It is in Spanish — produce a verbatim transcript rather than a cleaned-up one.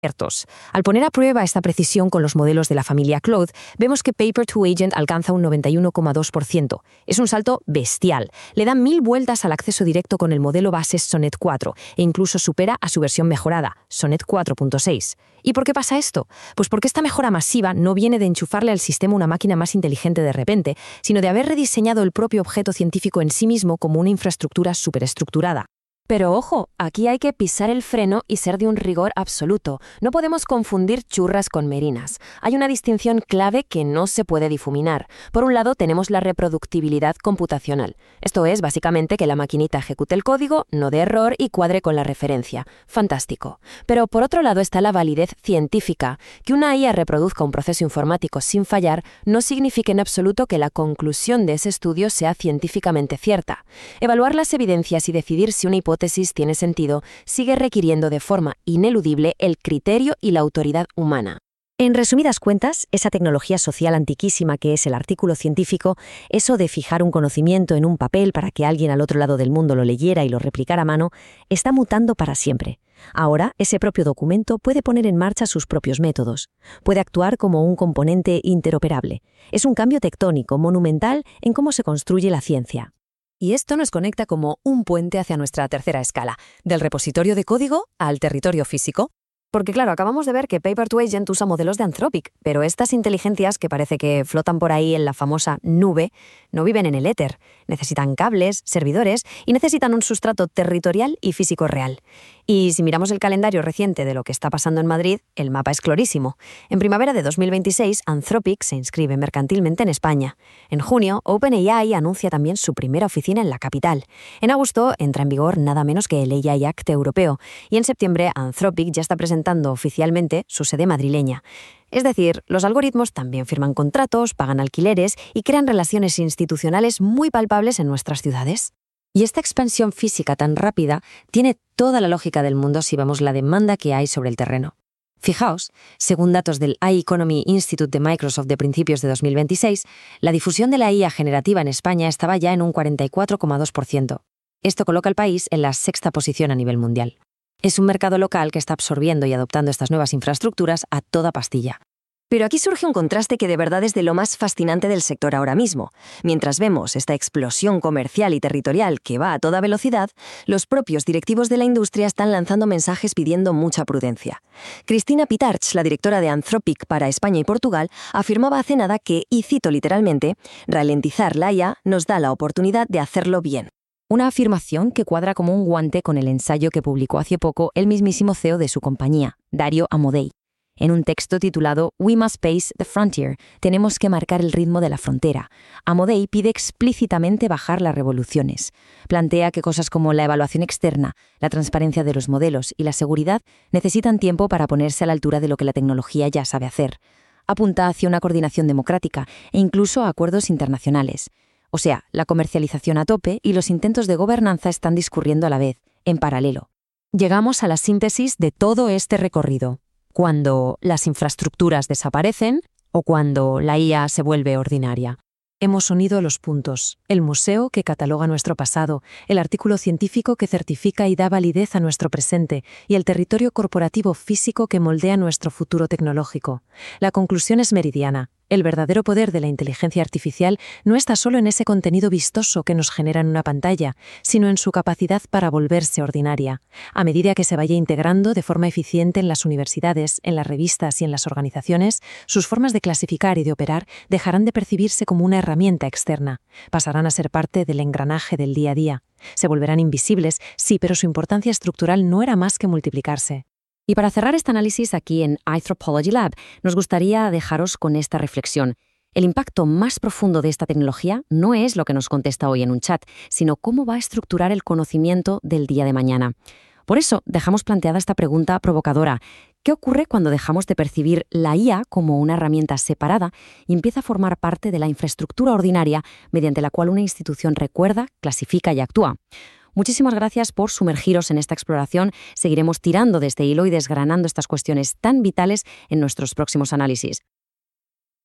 expertos. Al poner a prueba esta precisión con los modelos de la familia Claude, vemos que Paper to Agent alcanza un noventa y uno coma dos por ciento. Es un salto bestial. Le da mil vueltas al acceso directo con el modelo base Sonnet cuatro e incluso supera a su versión mejorada, Sonnet cuatro punto seis. ¿Y por qué pasa esto? Pues porque esta mejora masiva no viene de enchufarle al sistema una máquina más inteligente de repente, sino de haber rediseñado el propio objeto científico en sí mismo como una infraestructura superestructurada. Pero ojo, aquí hay que pisar el freno y ser de un rigor absoluto. No podemos confundir churras con merinas. Hay una distinción clave que no se puede difuminar. Por un lado, tenemos la reproductibilidad computacional. Esto es, básicamente, que la maquinita ejecute el código, no dé error y cuadre con la referencia. Fantástico. Pero por otro lado está la validez científica. Que una I A reproduzca un proceso informático sin fallar no significa en absoluto que la conclusión de ese estudio sea científicamente cierta. Evaluar las evidencias y decidir si una hipótesis tiene sentido sigue requiriendo de forma ineludible el criterio y la autoridad humana. En resumidas cuentas, esa tecnología social antiquísima que es el artículo científico, eso de fijar un conocimiento en un papel para que alguien al otro lado del mundo lo leyera y lo replicara a mano, está mutando para siempre. Ahora, ese propio documento puede poner en marcha sus propios métodos. Puede actuar como un componente interoperable. Es un cambio tectónico, monumental en cómo se construye la ciencia. Y esto nos conecta como un puente hacia nuestra tercera escala, del repositorio de código al territorio físico. Porque claro, acabamos de ver que Paper to Agent usa modelos de Anthropic, pero estas inteligencias que parece que flotan por ahí en la famosa nube, no viven en el éter. Necesitan cables, servidores y necesitan un sustrato territorial y físico real. Y si miramos el calendario reciente de lo que está pasando en Madrid, el mapa es clarísimo. En primavera de dos mil veintiséis, Anthropic se inscribe mercantilmente en España. En junio, OpenAI anuncia también su primera oficina en la capital. En agosto entra en vigor nada menos que el A I Act europeo. Y en septiembre, Anthropic ya está presentando oficialmente su sede madrileña. Es decir, los algoritmos también firman contratos, pagan alquileres y crean relaciones institucionales muy palpables en nuestras ciudades. Y esta expansión física tan rápida tiene toda la lógica del mundo si vemos la demanda que hay sobre el terreno. Fijaos, según datos del iEconomy Institute de Microsoft de principios de dos mil veintiséis, la difusión de la I A generativa en España estaba ya en un cuarenta y cuatro coma dos por ciento. Esto coloca al país en la sexta posición a nivel mundial. Es un mercado local que está absorbiendo y adoptando estas nuevas infraestructuras a toda pastilla. Pero aquí surge un contraste que de verdad es de lo más fascinante del sector ahora mismo. Mientras vemos esta explosión comercial y territorial que va a toda velocidad, los propios directivos de la industria están lanzando mensajes pidiendo mucha prudencia. Cristina Pitarch, la directora de Anthropic para España y Portugal, afirmaba hace nada que, y cito literalmente, ralentizar la I A nos da la oportunidad de hacerlo bien. Una afirmación que cuadra como un guante con el ensayo que publicó hace poco el mismísimo C E O de su compañía, Dario Amodei. En un texto titulado We Must Pace the Frontier, tenemos que marcar el ritmo de la frontera. Amodei pide explícitamente bajar las revoluciones. Plantea que cosas como la evaluación externa, la transparencia de los modelos y la seguridad necesitan tiempo para ponerse a la altura de lo que la tecnología ya sabe hacer. Apunta hacia una coordinación democrática e incluso a acuerdos internacionales. O sea, la comercialización a tope y los intentos de gobernanza están discurriendo a la vez, en paralelo. Llegamos a la síntesis de todo este recorrido. Cuando las infraestructuras desaparecen o cuando la I A se vuelve ordinaria. Hemos unido los puntos, el museo que cataloga nuestro pasado, el artículo científico que certifica y da validez a nuestro presente y el territorio corporativo físico que moldea nuestro futuro tecnológico. La conclusión es meridiana. El verdadero poder de la inteligencia artificial no está solo en ese contenido vistoso que nos genera en una pantalla, sino en su capacidad para volverse ordinaria. A medida que se vaya integrando de forma eficiente en las universidades, en las revistas y en las organizaciones, sus formas de clasificar y de operar dejarán de percibirse como una herramienta externa. Pasarán a ser parte del engranaje del día a día. Se volverán invisibles, sí, pero su importancia estructural no era más que multiplicarse. Y para cerrar este análisis aquí en Anthropology Lab, nos gustaría dejaros con esta reflexión. El impacto más profundo de esta tecnología no es lo que nos contesta hoy en un chat, sino cómo va a estructurar el conocimiento del día de mañana. Por eso, dejamos planteada esta pregunta provocadora. ¿Qué ocurre cuando dejamos de percibir la I A como una herramienta separada y empieza a formar parte de la infraestructura ordinaria mediante la cual una institución recuerda, clasifica y actúa? Muchísimas gracias por sumergiros en esta exploración. Seguiremos tirando de este hilo y desgranando estas cuestiones tan vitales en nuestros próximos análisis.